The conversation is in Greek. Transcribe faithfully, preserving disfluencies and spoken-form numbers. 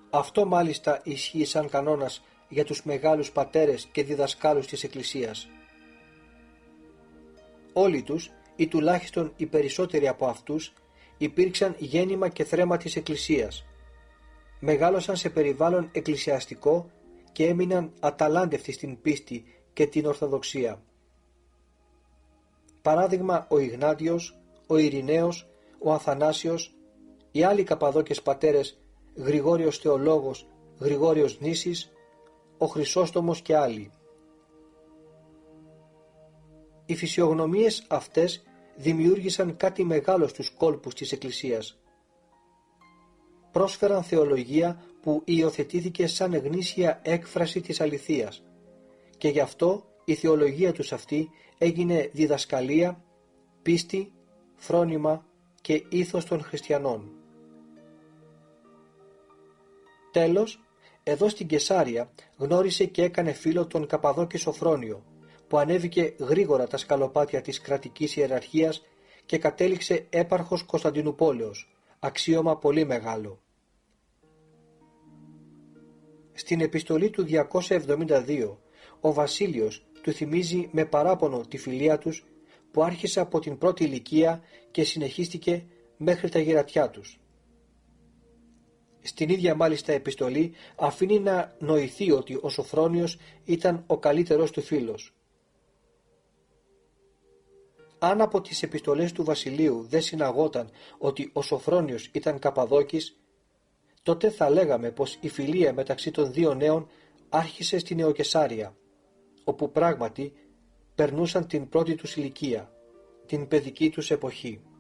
Αυτό μάλιστα ισχύει σαν κανόνας για τους μεγάλους πατέρες και διδασκάλους της Εκκλησίας. Όλοι τους, ή τουλάχιστον οι περισσότεροι από αυτούς, υπήρξαν γέννημα και θρέμα της Εκκλησίας. Μεγάλωσαν σε περιβάλλον εκκλησιαστικό και έμειναν αταλάντευτοι στην πίστη και την Ορθοδοξία. Παράδειγμα ο Ιγνάτιος, ο Ειρηναίος, ο Αθανάσιος, οι άλλοι Καπαδόκες πατέρες, Γρηγόριος Θεολόγος, Γρηγόριος Νήσης, ο Χρυσόστομος και άλλοι. Οι φυσιογνωμίες αυτές δημιούργησαν κάτι μεγάλο στους κόλπους της Εκκλησίας. Πρόσφεραν θεολογία που υιοθετήθηκε σαν γνήσια έκφραση της αληθείας και γι' αυτό η θεολογία τους αυτή έγινε διδασκαλία, πίστη, φρόνημα και ήθος των χριστιανών. Τέλος, εδώ στην Κεσάρια γνώρισε και έκανε φίλο τον Καπαδόκη Σοφρόνιο, που ανέβηκε γρήγορα τα σκαλοπάτια της κρατικής ιεραρχίας και κατέληξε έπαρχος Κωνσταντινουπόλεως, αξίωμα πολύ μεγάλο. Στην επιστολή του διακόσια εβδομήντα δύο, ο Βασίλειος του θυμίζει με παράπονο τη φιλία τους που άρχισε από την πρώτη ηλικία και συνεχίστηκε μέχρι τα γερατιά τους. Στην ίδια μάλιστα επιστολή αφήνει να νοηθεί ότι ο Σοφρόνιος ήταν ο καλύτερος του φίλος. Αν από τις επιστολές του Βασιλείου δεν συναγόταν ότι ο Σοφρόνιος ήταν Καπαδόκης, τότε θα λέγαμε πως η φιλία μεταξύ των δύο νέων άρχισε στη Νεοκεσάρια, όπου πράγματι περνούσαν την πρώτη τους ηλικία, την παιδική τους εποχή.